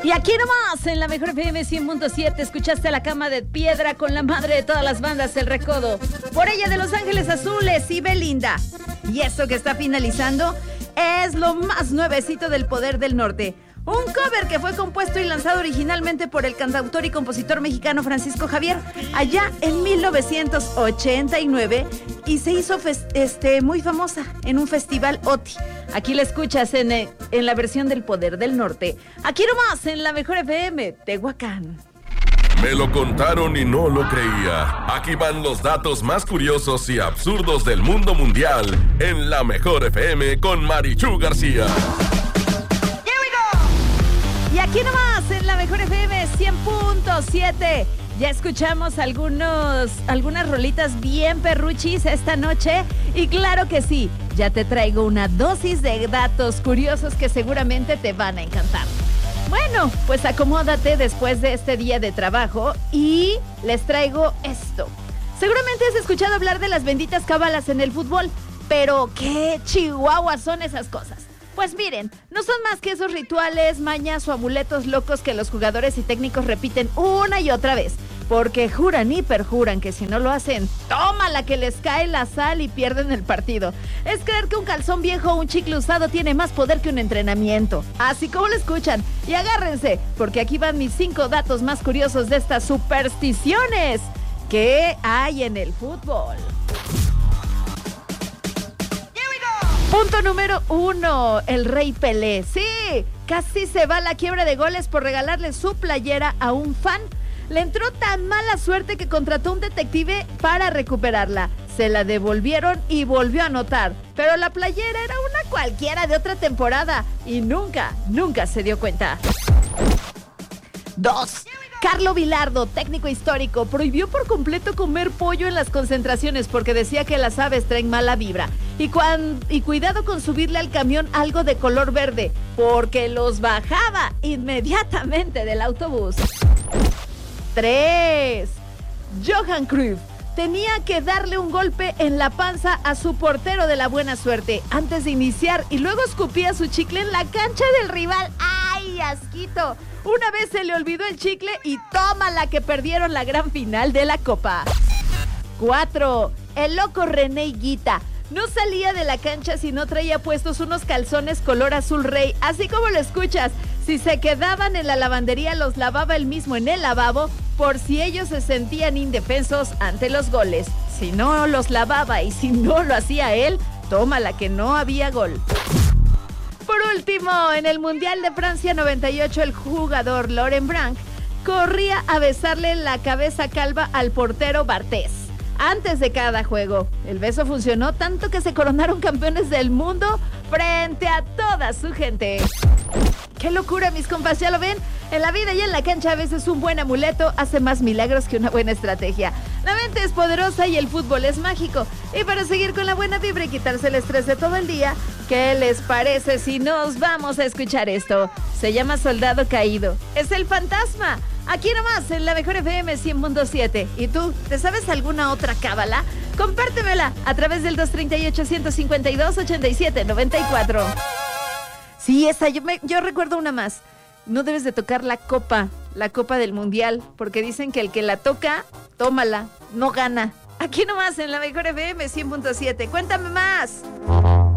Y aquí nomás, en la mejor FM 100.7, escuchaste a La Cama de Piedra con la madre de todas las bandas, El Recodo. Por ella de Los Ángeles Azules y Belinda. Y esto que está finalizando es lo más nuevecito del Poder del Norte. Un cover que fue compuesto y lanzado originalmente por el cantautor y compositor mexicano Francisco Javier allá en 1989 y se hizo muy famosa en un festival OTI. Aquí la escuchas en la versión del Poder del Norte. Aquí nomás en la mejor FM, Tehuacán. Me lo contaron y no lo creía. Aquí van los datos más curiosos y absurdos del mundo mundial en la mejor FM con Marichu García. Y aquí nomás, en la mejor FM 100.7, ya escuchamos algunas rolitas bien perruchis esta noche. Y claro que sí, ya te traigo una dosis de datos curiosos que seguramente te van a encantar. Bueno, pues acomódate después de este día de trabajo y les traigo esto. Seguramente has escuchado hablar de las benditas cábalas en el fútbol, pero ¿qué chihuahuas son esas cosas? Pues miren, no son más que esos rituales, mañas o amuletos locos que los jugadores y técnicos repiten una y otra vez, porque juran y perjuran que si no lo hacen, tómala que les cae la sal y pierden el partido. Es creer que un calzón viejo o un chicle usado tiene más poder que un entrenamiento. Así como lo escuchan. Y agárrense, porque aquí van mis 5 datos más curiosos de estas supersticiones que hay en el fútbol. Punto número 1, el Rey Pelé. Sí, casi se va a la quiebra de goles por regalarle su playera a un fan. Le entró tan mala suerte que contrató un detective para recuperarla. Se la devolvieron y volvió a anotar. Pero la playera era una cualquiera de otra temporada y nunca se dio cuenta. 2. Carlo Bilardo, técnico histórico, prohibió por completo comer pollo en las concentraciones porque decía que las aves traen mala vibra. Y cuidado con subirle al camión algo de color verde, porque los bajaba inmediatamente del autobús. 3. Johan Cruyff tenía que darle un golpe en la panza a su portero de la buena suerte antes de iniciar y luego escupía su chicle en la cancha del rival. ¡Ay, asquito! Una vez se le olvidó el chicle y tómala que perdieron la gran final de la Copa. 4. El loco René Higuita no salía de la cancha si no traía puestos unos calzones color azul rey, así como lo escuchas. Si se quedaban en la lavandería, los lavaba él mismo en el lavabo por si ellos se sentían indefensos ante los goles. Si no los lavaba y si no lo hacía él, tómala que no había gol. Por último, en el Mundial de Francia 98, el jugador Laurent Blanc corría a besarle la cabeza calva al portero Bartés antes de cada juego. El beso funcionó tanto que se coronaron campeones del mundo frente a toda su gente. ¡Qué locura, mis compas! ¿Ya lo ven? En la vida y en la cancha a veces un buen amuleto hace más milagros que una buena estrategia. La mente es poderosa y el fútbol es mágico. Y para seguir con la buena vibra y quitarse el estrés de todo el día, ¿qué les parece si nos vamos a escuchar esto? Se llama Soldado Caído. ¡Es el fantasma! Aquí nomás, en la mejor FM 100.7. ¿Y tú, te sabes alguna otra cábala? Compártemela a través del 238-152-8794. Sí, esa, yo recuerdo una más. No debes de tocar la copa del mundial, porque dicen que el que la toca, tómala, no gana. Aquí nomás en la mejor FM 100.7. Cuéntame más.